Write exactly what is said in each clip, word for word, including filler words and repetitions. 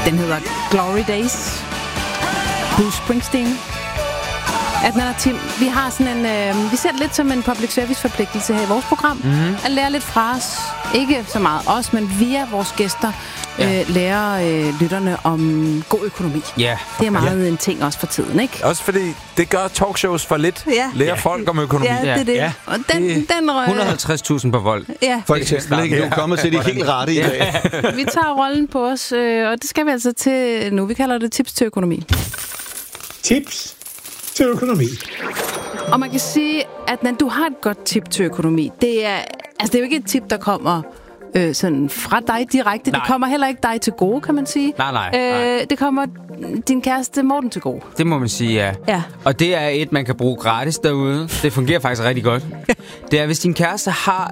Den hedder Glory Days. Bruce Springsteen. Adnan og Tim, vi har sådan en, øh, vi ser det lidt som en public service forpligtelse her i vores program. Mm-hmm. At lære lidt fra os. Ikke så meget os, men via vores gæster ja. øh, lærer øh, lytterne om god økonomi. Ja. Det er meget ja. en ting også for tiden, ikke? Også fordi det gør talkshows for lidt. Ja. Lærer ja. folk om økonomi. Ja, det er det. Ja. Og den, det den røg... et hundrede og halvtreds tusind på vold. Ja. For eksempel, ikke? Du er kommet til de helt rette i dag. Vi tager rollen på os, øh, og det skal vi altså til nu. Vi kalder det tips til økonomi. Tips til økonomi. Og man kan sige, at når du har et godt tip til økonomi, det er, altså det er jo ikke et tip, der kommer øh, sådan fra dig direkte. Nej. Det kommer heller ikke dig til gode, kan man sige. Nej, nej, nej. Øh, det kommer din kæreste Morten til gode. Det må man sige, ja. ja. Og det er et, man kan bruge gratis derude. Det fungerer faktisk rigtig godt. Det er, hvis din kæreste har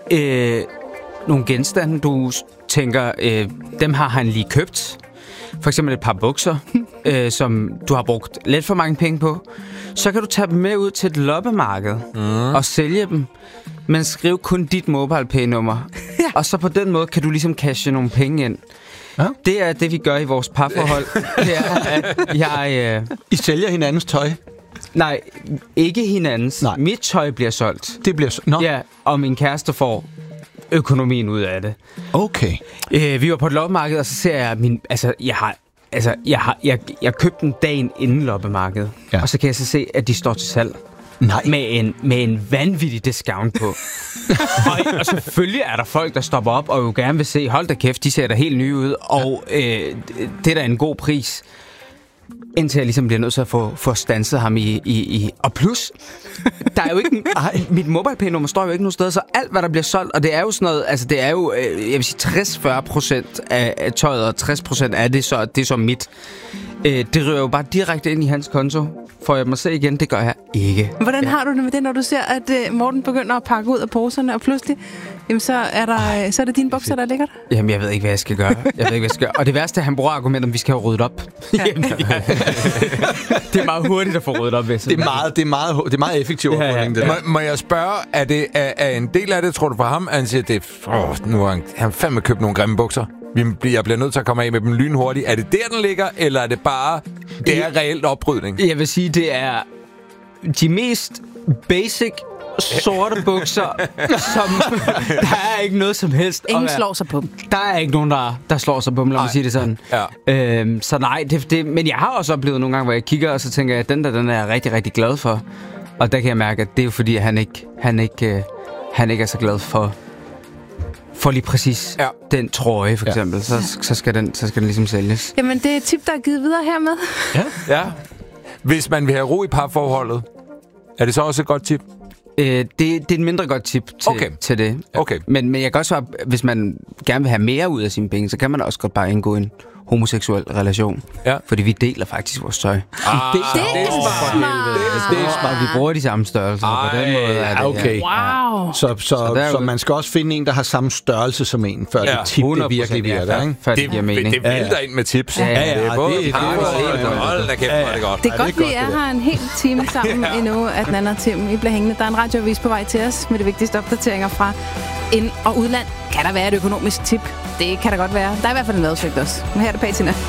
øh, nogle genstande, du tænker, øh, dem har han lige købt. For eksempel et par bukser, øh, som du har brugt lidt for mange penge på. Så kan du tage dem med ud til et loppemarked mm. og sælge dem. Men skriv kun dit MobilePay-nummer. Ja. Og så på den måde kan du ligesom cashe nogle penge ind. Ja. Det er det, vi gør i vores parforhold. Det er, at jeg... Øh... I sælger hinandens tøj? Nej, ikke hinandens. Nej. Mit tøj bliver solgt. Det bliver solgt? No. Ja, og min kæreste får økonomien ud af det. Okay. Øh, vi var på et loppemarked, og så ser jeg min... Altså, jeg har... Altså, jeg har jeg, jeg købte den dagen inden loppemarkedet. Ja. Og så kan jeg så se, at de står til salg. Nej. Med en, med en vanvittig discount på. og, og selvfølgelig er der folk, der stopper op og jo gerne vil se, hold da kæft, de ser da helt nye ud. Og øh, det er da en god pris. Indtil jeg ligesom bliver nødt til at få, få standset ham i, i, i... Og plus, der er jo ikke... Ej, mit MobilePay-nummer står jo ikke nogen steder, så alt, hvad der bliver solgt, og det er jo sådan noget... Altså, det er jo, jeg vil sige, tres til fyrre procent af, af tøjet, og tres procent af det, så det er så mit. Øh, det ryger jo bare direkte ind i hans konto. Får jeg mig se igen? Det gør jeg ikke. Hvordan ja. har du det med det, når du ser, at uh, Morten begynder at pakke ud af poserne, og pludselig, jamen, så, er der, så er det dine bukser, der ligger der? Jamen, jeg ved ikke, hvad jeg skal gøre. Jeg ved ikke, hvad jeg skal gøre. Og det værste er, at han bruger argumentet, om vi skal have ryddet op. Ja. Jamen, ja. Det er meget hurtigt at få ryddet op. Hvis det, er meget, det, er meget, det er meget effektivt. Ja, ja. Må, må jeg spørge, er, det, er, er en del af det, tror du, for ham, at han siger, det er, åh, nu har han, han fandme købt nogle grimme bukser? Vi bliver, jeg bliver nødt til at komme af med dem lynhurtigt. Er det der, den ligger, eller er det bare, det er reelt oprydning? Jeg vil sige, det er de mest basic sorte bukser, som der er ikke noget som helst. Ingen slår sig på dem. Der er ikke nogen, der, der slår sig på dem, lad mig sige det sådan. Ja. Øhm, så nej, det, det, men jeg har også oplevet nogle gange, hvor jeg kigger, og så tænker jeg, at den der, den er jeg rigtig, rigtig glad for. Og der kan jeg mærke, at det er jo fordi, at han ikke, han ikke, øh, han ikke er så glad for... For lige præcis ja. den trøje, for eksempel, ja. så, så, skal den, så skal den ligesom sælges. Jamen, det er et tip, der er givet videre hermed. Ja. ja. Hvis man vil have ro i parforholdet, er det så også et godt tip? Øh, det, det er et mindre godt tip til, okay. til det. Okay. Men, men jeg kan også svare, hvis man gerne vil have mere ud af sine penge, så kan man også godt bare indgå en homoseksuel relation. Ja. Fordi vi deler faktisk vores tøj. Ah, det, det er smart. Det er smart. Vi bruger de samme størrelser. Ej, på den måde er det okay. Wow. Så, så, så, så man skal også finde en, der har samme størrelse som en, før ja. det tip det virkelig virker. Ja, ikke? det, det giver mening. Det vælter ind med tips. Ja, ja, ja. Det er både det, parforholdet og hold da kæft, hvor er det godt. Det er godt, vi er her en hel time sammen endnu, at Nanna og Tim I bliver hængende. Der er en radioavis på vej til os med de vigtigste opdateringer fra ind- og udland. Kan der være et økonomisk tip? Det kan der godt være. Der er i hvert fald en madsøgt også. Men her er det Patina.